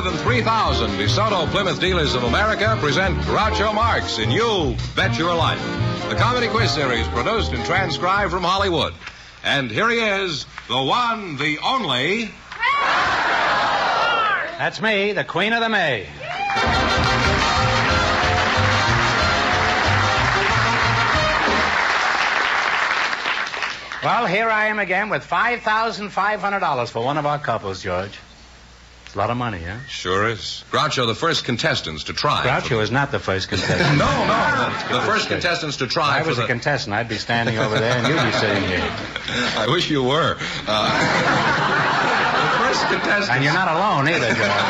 more than 3,000 DeSoto Plymouth dealers of America present Groucho Marx in You Bet Your Life, the comedy quiz series produced and transcribed from Hollywood. And here he is, the one, the only... That's me, the Queen of the May. Well, here I am again with $5,500 for one of our couples, George. It's a lot of money, huh? Sure is. Groucho, the first contestants to try. Groucho is not the first contestant. No. The first contestants to try. If I was a contestant, I'd be standing over there and you'd be sitting here. I wish you were. The first contestants... And you're not alone either, George.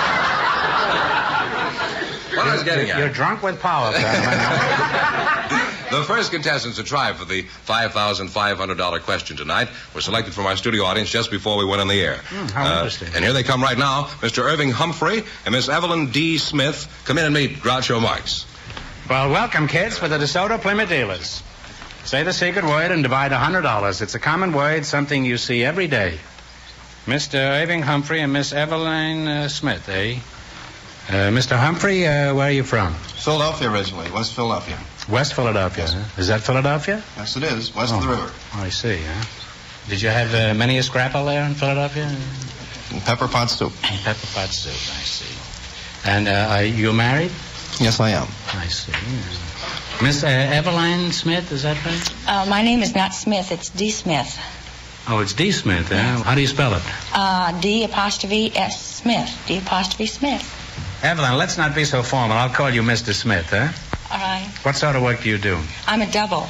What I was getting at. You're drunk with power, Sam. The first contestants to try for the $5,500 question tonight were selected from our studio audience just before we went on the air. How interesting. And here they come right now. Mr. Irving Humphrey and Miss Evelyn D. Smith. Come in and meet Groucho Marx. Well, welcome, kids, for the DeSoto Plymouth dealers. Say the secret word and divide $100. It's a common word, something you see every day. Mr. Irving Humphrey and Miss Evelyn Smith, eh? Mr. Humphrey, where are you from? Philadelphia originally, West Philadelphia. West Philadelphia, Yes. huh? Is that Philadelphia? Yes, it is, west of the river. Oh, I see, huh? Did you have many a scrapple there in Philadelphia? And pepper pot soup. And pepper pot soup, I see. And are you married? Yes, I am. I see. Miss Evelyn Smith, is that right? My name is not Smith, it's D. Smith. Oh, it's D. Smith, huh? Yes. How do you spell it? D''S Smith. D' Smith. Evelyn, let's not be so formal. I'll call you Mr. Smith, huh? All right. What sort of work do you do? I'm a double.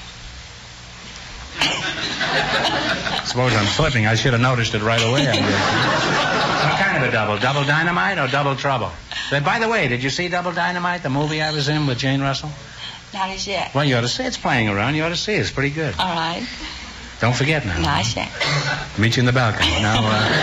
Suppose I'm flipping. I should have noticed it right away. What kind of a double? Double Dynamite or Double Trouble? By the way, did you see Double Dynamite, the movie I was in with Jane Russell? Not as yet. Well, you ought to see it's playing around. You ought to see it. It's pretty good. All right. Don't forget now. No, I shan't. Meet you in the balcony. Now,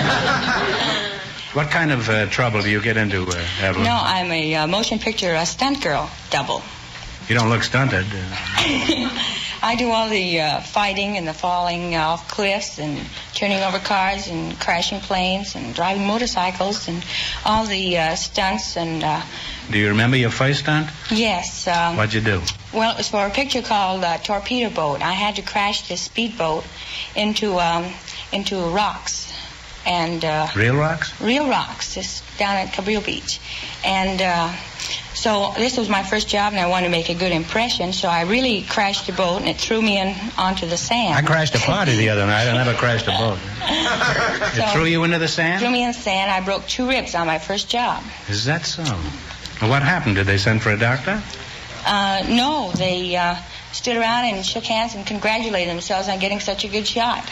what kind of trouble do you get into, Evelyn? No, I'm a motion picture stunt girl double. You don't look stunted. I do all the fighting and the falling off cliffs and turning over cars and crashing planes and driving motorcycles and all the stunts and... Do you remember your first stunt? Yes. What'd you do? Well, it was for a picture called Torpedo Boat. I had to crash this speedboat into rocks. And real rocks? Real rocks, just down at Cabrillo Beach. And so this was my first job, and I wanted to make a good impression, so I really crashed the boat, and it threw me onto the sand. I crashed a party the other night. I never crashed a boat. It threw you into the sand? Threw me in the sand. I broke 2 ribs on my first job. Is that so? Well, what happened? Did they send for a doctor? No, they stood around and shook hands and congratulated themselves on getting such a good shot.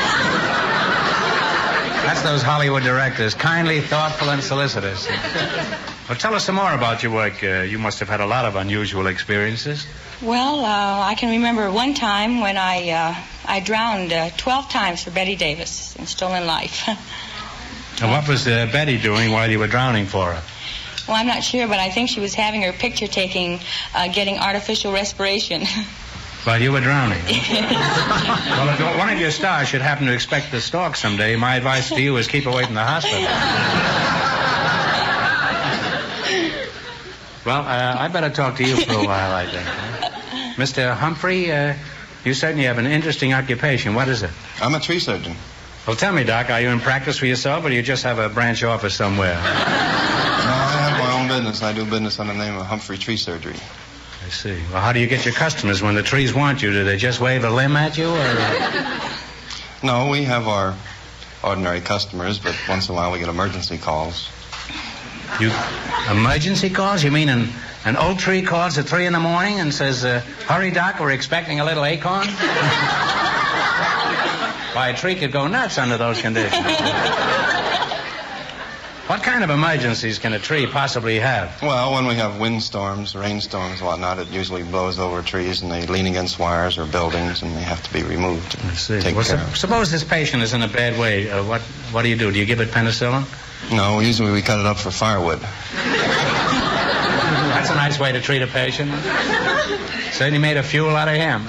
That's those Hollywood directors, kindly, thoughtful, and solicitous. Well, tell us some more about your work. You must have had a lot of unusual experiences. Well, I can remember one time when I drowned 12 times for Betty Davis in Stolen Life. And what was Betty doing while you were drowning for her? Well, I'm not sure, but I think she was having her picture taking, getting artificial respiration. While you were drowning. Well, if one of your stars should happen to expect the stalk someday, my advice to you is keep away from the hospital. Well, I better talk to you for a while, I think. Mr. Humphrey, you certainly have an interesting occupation. What is it? I'm a tree surgeon. Well, tell me, Doc, are you in practice for yourself, or do you just have a branch office somewhere? No, I have my own business. I do business under the name of Humphrey Tree Surgery. I see. Well, how do you get your customers when the trees want you? Do they just wave a limb at you, or...? No, we have our ordinary customers, but once in a while we get emergency calls. Emergency calls? You mean an oak tree calls at 3 in the morning and says, hurry, Doc, we're expecting a little acorn? Why, a tree could go nuts under those conditions. What kind of emergencies can a tree possibly have? Well, when we have windstorms, rainstorms, whatnot, it usually blows over trees and they lean against wires or buildings and they have to be removed. I see. Take Well, care of. suppose this patient is in a bad way. What do you do? Do you give it penicillin? No, usually we cut it up for firewood. That's a nice way to treat a patient. Certainly made a fuel out of him.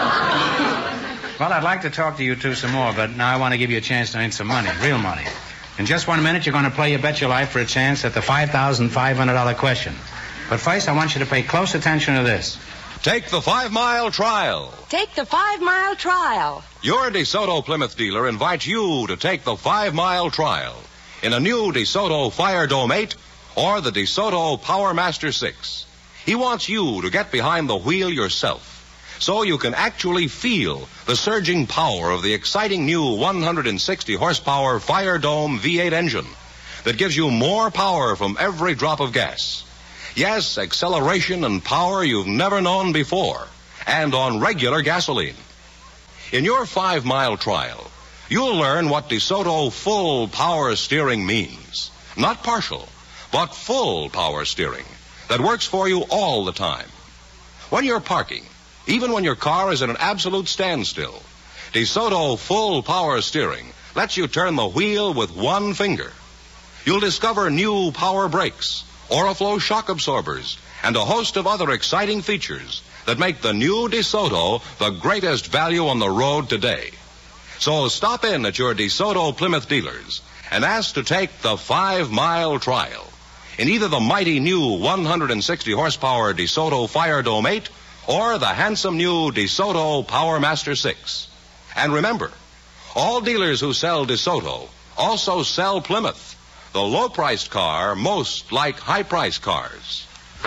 Well, I'd like to talk to you two some more, but now I want to give you a chance to earn some money, real money. In just 1 minute, you're going to play You Bet Your Life for a chance at the $5,500 question. But first, I want you to pay close attention to this. Take the 5-mile trial. Take the 5-mile trial. Your DeSoto Plymouth dealer invites you to take the 5-mile trial in a new DeSoto Fire Dome 8 or the DeSoto Power Master 6. He wants you to get behind the wheel yourself so you can actually feel the surging power of the exciting new 160 horsepower Fire Dome V8 engine that gives you more power from every drop of gas. Yes, acceleration and power you've never known before, and on regular gasoline. In your 5-mile trial, you'll learn what DeSoto full power steering means. Not partial, but full power steering that works for you all the time. When you're parking, even when your car is at an absolute standstill, DeSoto full power steering lets you turn the wheel with one finger. You'll discover new power brakes, Oriflow shock absorbers, and a host of other exciting features that make the new DeSoto the greatest value on the road today. So stop in at your DeSoto Plymouth dealers and ask to take the 5-mile trial in either the mighty new 160 horsepower DeSoto Fire Dome 8 or the handsome new DeSoto Power Master 6. And remember, all dealers who sell DeSoto also sell Plymouth, the low-priced car most like high-priced cars.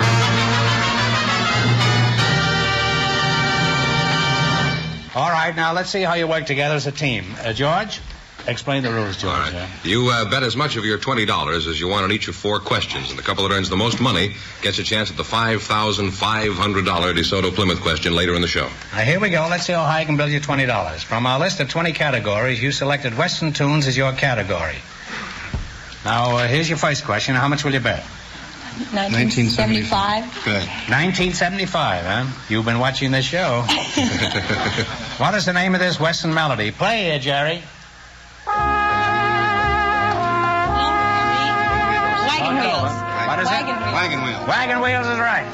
All right, now let's see how you work together as a team. George, explain the rules, George. All right. You bet as much of your $20 as you want on each of 4 questions, and the couple that earns the most money gets a chance at the $5,500 DeSoto Plymouth question later in the show. Now, here we go. Let's see how high I can build you $20. From our list of 20 categories, you selected Western tunes as your category. Now, here's your first question. How much will you bet? 1975. Good. 1975, huh? You've been watching this show. What is the name of this Western melody? Play here, Jerry. Wagon wheels. What is it? Wagon wheel. Wagon Wheels is right.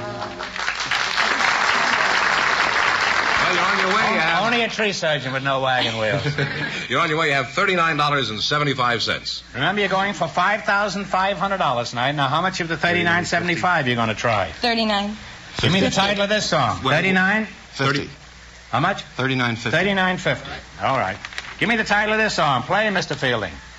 Well, you're on your way. Only a tree surgeon would know wagon wheels. You're on your way. You have $39.75. Remember, you're going for $5,500 tonight. Now, how much of the $39.75 you're going to try? 39. Give me the title of this song. 39? 50. How much? $39.50. $39.50. All right. Give me the title of this song. Play, Mr. Fielding.